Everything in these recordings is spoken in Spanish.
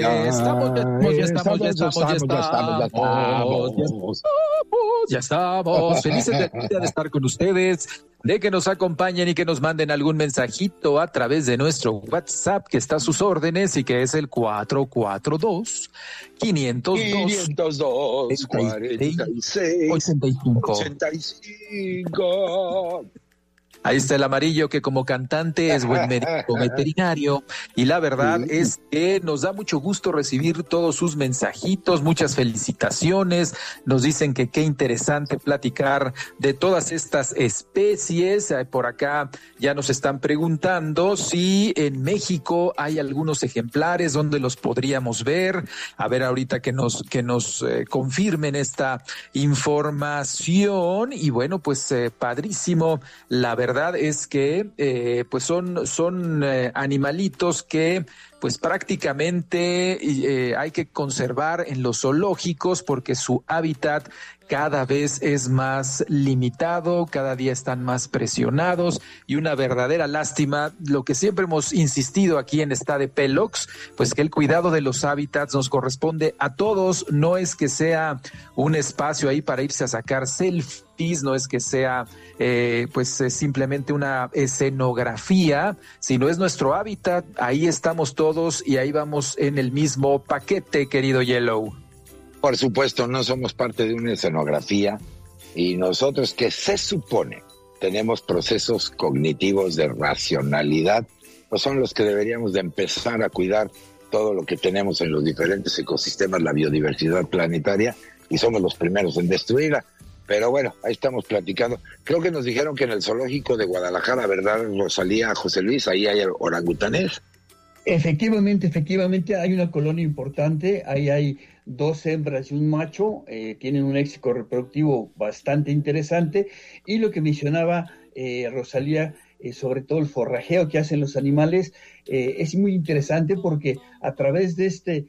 Ya estamos. Felices de estar con ustedes, de que nos acompañen y que nos manden algún mensajito a través de nuestro WhatsApp que está a sus órdenes y que es el 442-502 46 85. Ahí está el amarillo que como cantante es buen médico veterinario y la verdad es que nos da mucho gusto recibir todos sus mensajitos, muchas felicitaciones, nos dicen que qué interesante platicar de todas estas especies. Por acá ya nos están preguntando si en México hay algunos ejemplares donde los podríamos ver. A ver ahorita que nos confirmen esta información y bueno, pues padrísimo. La verdad es que pues son animalitos que pues prácticamente hay que conservar en los zoológicos porque su hábitat cada vez es más limitado, cada día están más presionados y una verdadera lástima, lo que siempre hemos insistido aquí en Está de Pelox, pues que el cuidado de los hábitats nos corresponde a todos, no es que sea un espacio ahí para irse a sacar selfies, no es que sea simplemente una escenografía, sino es nuestro hábitat, ahí estamos todos y ahí vamos en el mismo paquete, querido Yellow. Por supuesto, no somos parte de una escenografía y nosotros que se supone tenemos procesos cognitivos de racionalidad, pues son los que deberíamos de empezar a cuidar todo lo que tenemos en los diferentes ecosistemas, la biodiversidad planetaria, y somos los primeros en destruirla. Pero bueno, ahí estamos platicando. Creo que nos dijeron que en el zoológico de Guadalajara, ¿verdad, Rosalía, José Luis? Ahí hay orangutanes. Efectivamente, hay una colonia importante, ahí hay 2 hembras y un macho, tienen un éxito reproductivo bastante interesante, y lo que mencionaba Rosalía, sobre todo el forrajeo que hacen los animales, es muy interesante porque a través de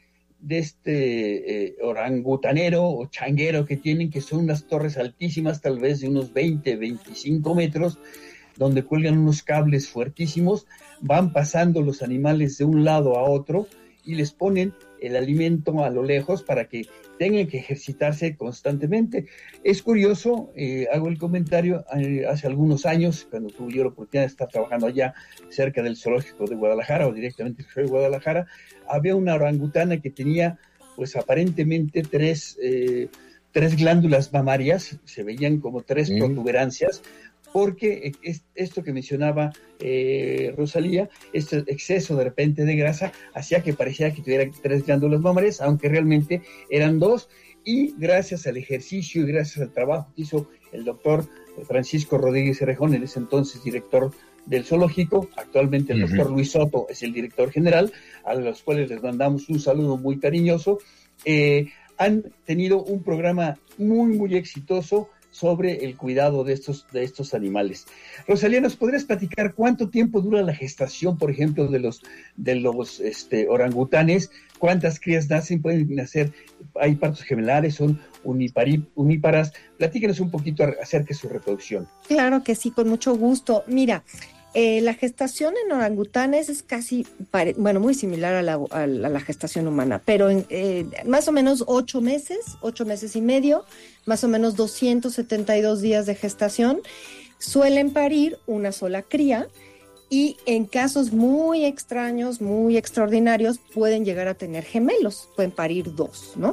este orangutanero o changuero que tienen, que son unas torres altísimas, tal vez de unos 20-25 metros, donde cuelgan unos cables fuertísimos, van pasando los animales de un lado a otro y les ponen el alimento a lo lejos para que tengan que ejercitarse constantemente. Es curioso, hago el comentario, hace algunos años, cuando tuve yo la oportunidad de estar trabajando allá cerca del zoológico de Guadalajara o directamente en de Guadalajara, había una orangutana que tenía pues aparentemente tres glándulas mamarias, se veían como 3 protuberancias, porque esto que mencionaba Rosalía, este exceso de repente de grasa, hacía que pareciera que tuviera 3 glándulas mamarias, aunque realmente eran 2, y gracias al ejercicio y gracias al trabajo que hizo el doctor Francisco Rodríguez Cerrejón, en ese entonces director del zoológico, actualmente el doctor Luis Soto es el director general, a los cuales les mandamos un saludo muy cariñoso, han tenido un programa muy, muy exitoso sobre el cuidado de estos animales. Rosalía, ¿nos podrías platicar cuánto tiempo dura la gestación, por ejemplo, de los orangutanes? ¿Cuántas crías nacen? ¿Pueden nacer? ¿Hay partos gemelares? ¿Son uníparas? Platícanos un poquito acerca de su reproducción. Claro que sí, con mucho gusto. Mira, la gestación en orangutanes es casi, muy similar a la gestación humana, pero en más o menos 8 meses y medio, más o menos 272 días de gestación, suelen parir una sola cría y en casos muy extraños, muy extraordinarios, pueden llegar a tener gemelos, pueden parir 2, ¿no?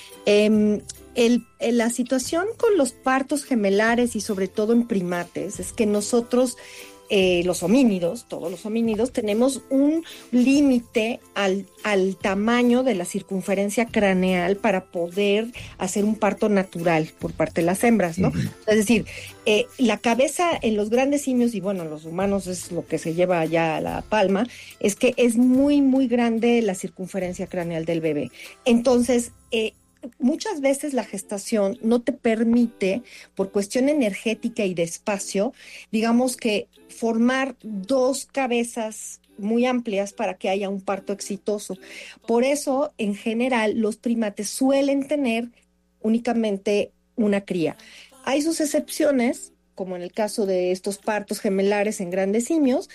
La situación con los partos gemelares y sobre todo en primates es que nosotros los homínidos, todos los homínidos, tenemos un límite al tamaño de la circunferencia craneal para poder hacer un parto natural por parte de las hembras, ¿no? Es decir, la cabeza en los grandes simios, y bueno, los humanos es lo que se lleva ya a la palma, es que es muy, muy grande la circunferencia craneal del bebé. Entonces, muchas veces la gestación no te permite, por cuestión energética y de espacio, digamos que formar 2 cabezas muy amplias para que haya un parto exitoso. Por eso, en general, los primates suelen tener únicamente una cría. Hay sus excepciones, como en el caso de estos partos gemelares en grandes simios,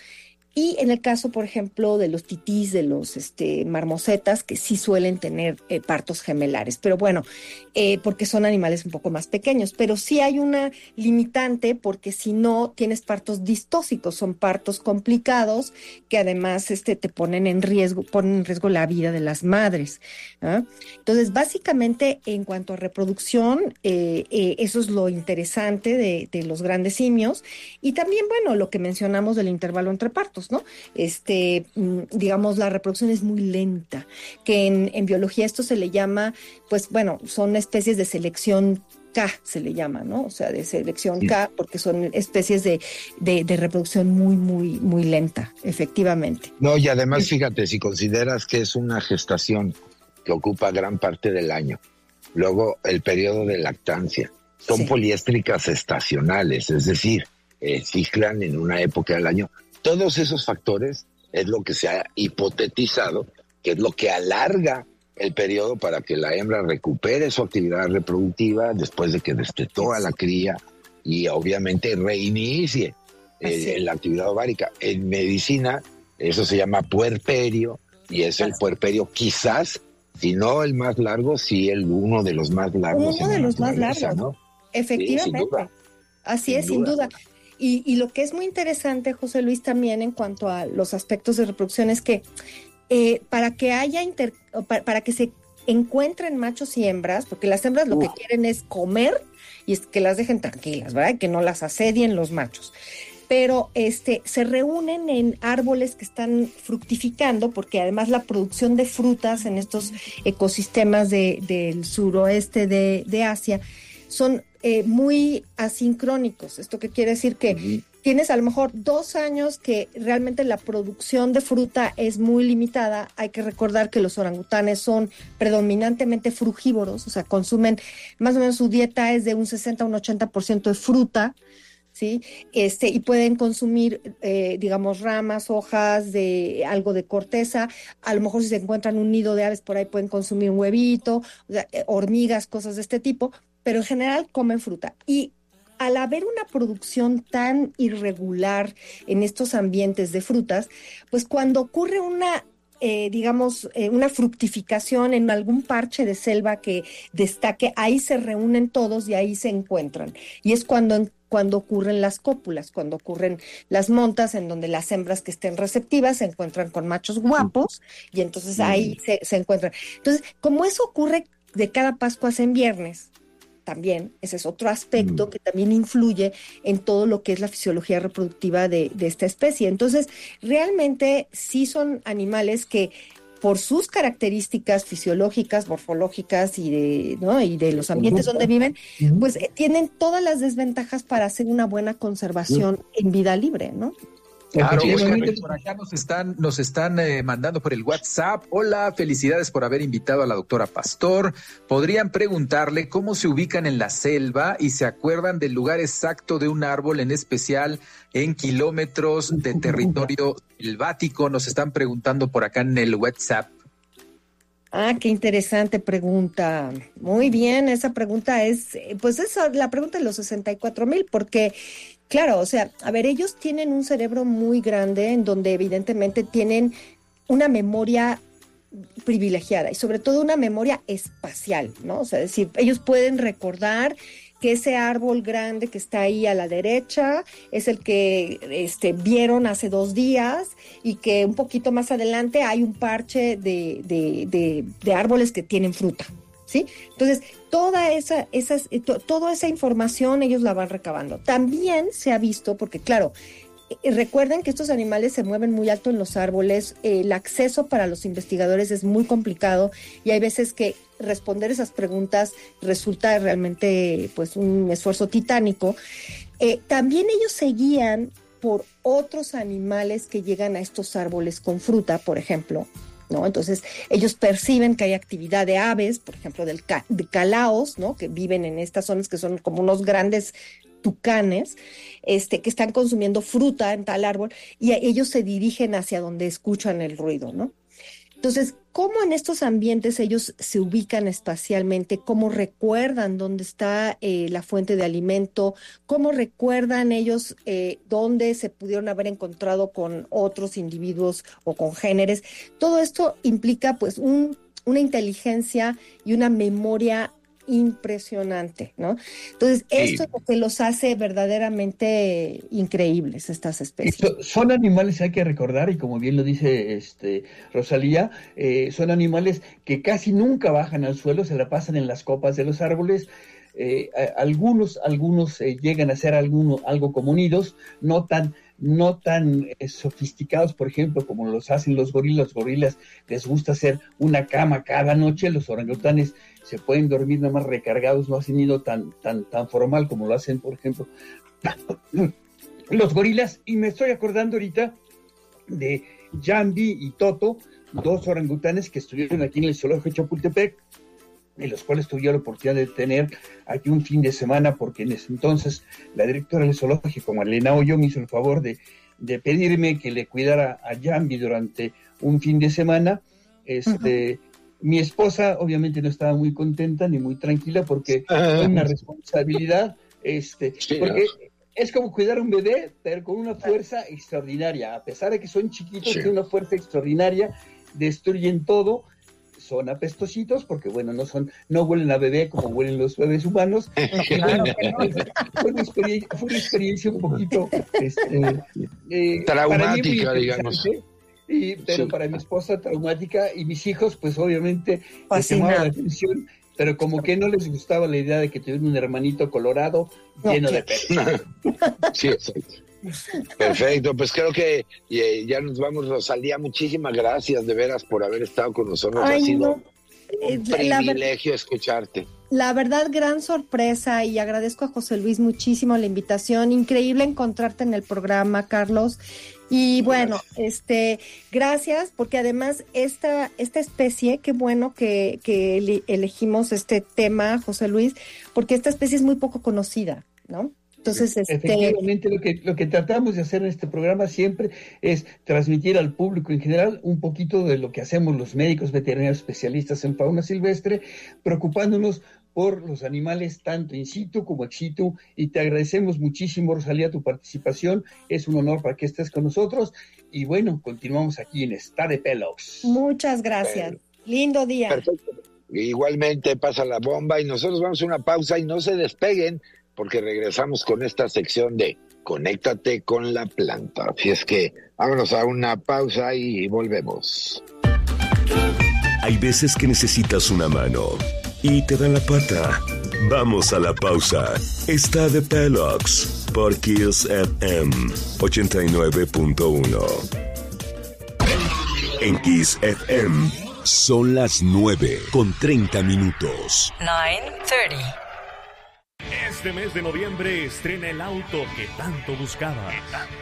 Y en el caso, por ejemplo, de los titís, de los marmosetas, que sí suelen tener partos gemelares, pero bueno, porque son animales un poco más pequeños, pero sí hay una limitante porque si no tienes partos distóxicos, son partos complicados que además te ponen en riesgo la vida de las madres, ¿ah? Entonces, básicamente, en cuanto a reproducción, eso es lo interesante de los grandes simios y también, bueno, lo que mencionamos del intervalo entre partos, ¿no? Digamos, la reproducción es muy lenta, que en biología esto se le llama, pues bueno, son especies de selección K, se le llama, ¿no? O sea, de selección K, porque son especies de reproducción muy, muy, muy lenta, efectivamente. No, y además, fíjate, si consideras que es una gestación que ocupa gran parte del año, luego el periodo de lactancia, son poliéstricas estacionales, es decir, ciclan en una época del año. Todos esos factores es lo que se ha hipotetizado, que es lo que alarga el periodo para que la hembra recupere su actividad reproductiva después de que destetó a la cría y obviamente reinicie la actividad ovárica. En medicina eso se llama puerperio y es el puerperio quizás, si no el más largo, sí uno de los más largos. Uno de los más largos, ¿no? Efectivamente. Sí, así es, sin duda. Y lo que es muy interesante, José Luis, también en cuanto a los aspectos de reproducción es que para que se encuentren machos y hembras, porque las hembras lo que quieren es comer y es que las dejen tranquilas, ¿verdad? Que no las asedien los machos. Pero se reúnen en árboles que están fructificando, porque además la producción de frutas en estos ecosistemas del suroeste de Asia son muy asincrónicos. ¿Esto qué quiere decir? Que tienes a lo mejor 2 años que realmente la producción de fruta es muy limitada. Hay que recordar que los orangutanes son predominantemente frugívoros, o sea, consumen más o menos, su dieta es de un 60 a un 80% de fruta, ¿sí? Y pueden consumir, digamos, ramas, hojas, de algo de corteza. A lo mejor si se encuentran un nido de aves por ahí pueden consumir un huevito, o sea, hormigas, cosas de este tipo, pero en general comen fruta. Y al haber una producción tan irregular en estos ambientes de frutas, pues cuando ocurre una una fructificación en algún parche de selva que destaque, ahí se reúnen todos y ahí se encuentran. Y es cuando ocurren las cópulas, cuando ocurren las montas, en donde las hembras que estén receptivas se encuentran con machos guapos y entonces ahí se encuentran. Entonces, como eso ocurre de cada Pascuas en viernes, también, ese es otro aspecto que también influye en todo lo que es la fisiología reproductiva de esta especie. Entonces, realmente sí son animales que, por sus características fisiológicas, morfológicas y de los ambientes donde viven, pues tienen todas las desventajas para hacer una buena conservación en vida libre, ¿no? Claro, por acá nos están mandando por el WhatsApp. Hola, felicidades por haber invitado a la doctora Pastor. ¿Podrían preguntarle cómo se ubican en la selva y se acuerdan del lugar exacto de un árbol, en especial en kilómetros de territorio selvático? Nos están preguntando por acá en el WhatsApp. Ah, qué interesante pregunta. Muy bien, esa pregunta es la pregunta de los 64,000, porque claro, o sea, a ver, ellos tienen un cerebro muy grande en donde evidentemente tienen una memoria privilegiada y sobre todo una memoria espacial, ¿no? O sea, es decir, ellos pueden recordar que ese árbol grande que está ahí a la derecha es el que vieron hace 2 días y que un poquito más adelante hay un parche de árboles que tienen fruta, ¿sí? Entonces, toda esa información ellos la van recabando. También se ha visto, porque claro, recuerden que estos animales se mueven muy alto en los árboles, el acceso para los investigadores es muy complicado y hay veces que responder esas preguntas resulta realmente pues un esfuerzo titánico. También ellos se guían por otros animales que llegan a estos árboles con fruta, por ejemplo, ¿no? Entonces ellos perciben que hay actividad de aves, por ejemplo de calaos, ¿no? Que viven en estas zonas que son como unos grandes tucanes, que están consumiendo fruta en tal árbol y ellos se dirigen hacia donde escuchan el ruido, ¿no? Entonces, ¿cómo en estos ambientes ellos se ubican espacialmente? ¿Cómo recuerdan dónde está la fuente de alimento? ¿Cómo recuerdan ellos dónde se pudieron haber encontrado con otros individuos o congéneres? Todo esto implica pues una inteligencia y una memoria impresionante, ¿no? Entonces, esto es lo que los hace verdaderamente increíbles, estas especies. Son animales, hay que recordar, y como bien lo dice Rosalía, son animales que casi nunca bajan al suelo, se la pasan en las copas de los árboles. Algunos llegan a ser algo como nidos, no tan sofisticados, por ejemplo, como los hacen los gorilas. Los gorilas les gusta hacer una cama cada noche. Los orangutanes se pueden dormir nada más recargados, no hacen nido tan formal como lo hacen, por ejemplo, los gorilas. Y me estoy acordando ahorita de Jambi y Toto, dos orangutanes que estuvieron aquí en el zoológico de Chapultepec, en los cuales tuve la oportunidad de tener aquí un fin de semana, porque en ese entonces la directora del zoológico, Marlena Hoyo, me hizo el favor de pedirme que le cuidara a Jambi durante un fin de semana. Mi esposa obviamente no estaba muy contenta ni muy tranquila, porque es una responsabilidad, porque es como cuidar un bebé, pero con una fuerza extraordinaria. A pesar de que son chiquitos, tienen una fuerza extraordinaria, destruyen todo. Son apestositos porque, bueno, no huelen a bebé como huelen los bebés humanos. Claro, fue una experiencia un poquito traumática, digamos. Pero para mi esposa traumática, y mis hijos, pues obviamente les llamaba la atención, pero como que no les gustaba la idea de que tuvieran un hermanito colorado lleno de pelos. Sí, exacto. Perfecto, pues creo que ya nos vamos, Rosalía. Muchísimas gracias de veras por haber estado con nosotros. Ha sido un privilegio escucharte. La verdad, gran sorpresa, y agradezco a José Luis muchísimo la invitación. Increíble encontrarte en el programa, Carlos. Y bueno, gracias, porque además esta especie, qué bueno que elegimos este tema, José Luis, porque esta especie es muy poco conocida, ¿no? Entonces, efectivamente, lo que tratamos de hacer en este programa siempre es transmitir al público en general un poquito de lo que hacemos los médicos veterinarios especialistas en fauna silvestre, preocupándonos por los animales tanto in situ como ex situ, y te agradecemos muchísimo, Rosalía, tu participación. Es un honor para que estés con nosotros, y bueno, continuamos aquí en Está de Pelos. Muchas gracias. Lindo día. Perfecto. Igualmente, pasa la bomba, y nosotros vamos a una pausa, y no se despeguen, porque regresamos con esta sección de Conéctate con la planta. Así es que vámonos a una pausa y volvemos. Hay veces que necesitas una mano y te dan la pata. Vamos a la pausa. Está de Pelox por Kiss FM 89.1. En Kiss FM son las 9:30. 9:30. Este mes de noviembre estrena el auto que tanto buscaba.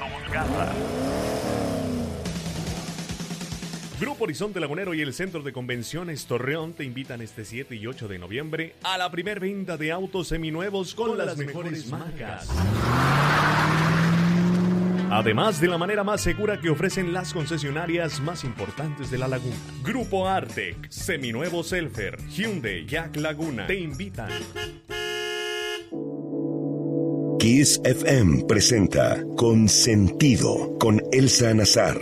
Grupo Horizonte Lagunero y el Centro de Convenciones Torreón te invitan este 7 y 8 de noviembre a la primer venta de autos seminuevos con las mejores marcas. Además de la manera más segura que ofrecen las concesionarias más importantes de la laguna. Grupo Artec, Seminuevo Selfer, Hyundai, Jack Laguna te invitan. Kiss FM presenta Consentido con Elsa Nazar.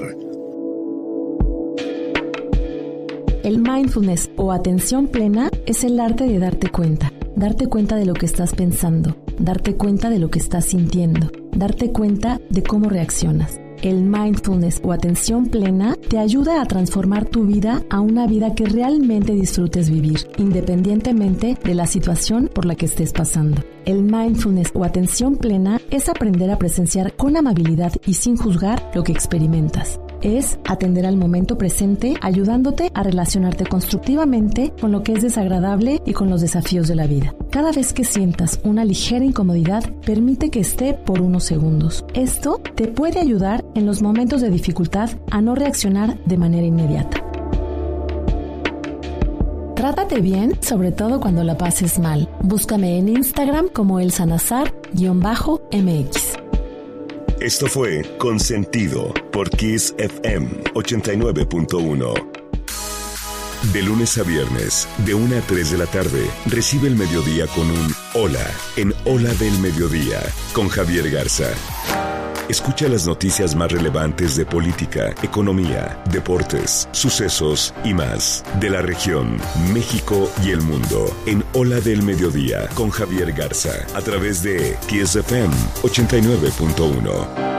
El mindfulness o atención plena es el arte de darte cuenta de lo que estás pensando, darte cuenta de lo que estás sintiendo, darte cuenta de cómo reaccionas. El mindfulness o atención plena te ayuda a transformar tu vida a una vida que realmente disfrutes vivir, independientemente de la situación por la que estés pasando. El mindfulness o atención plena es aprender a presenciar con amabilidad y sin juzgar lo que experimentas. Es atender al momento presente, ayudándote a relacionarte constructivamente con lo que es desagradable y con los desafíos de la vida. Cada vez que sientas una ligera incomodidad, permite que esté por unos segundos. Esto te puede ayudar en los momentos de dificultad a no reaccionar de manera inmediata. Trátate bien, sobre todo cuando la pases mal. Búscame en Instagram como elsanazar_mx. Esto fue Consentido por Kiss FM 89.1. De lunes a viernes, de 1 a 3 de la tarde, recibe el mediodía con un Hola en Hola del Mediodía, con Javier Garza. Escucha las noticias más relevantes de política, economía, deportes, sucesos y más de la región, México y el mundo en Hola del Mediodía con Javier Garza a través de Kiss FM 89.1.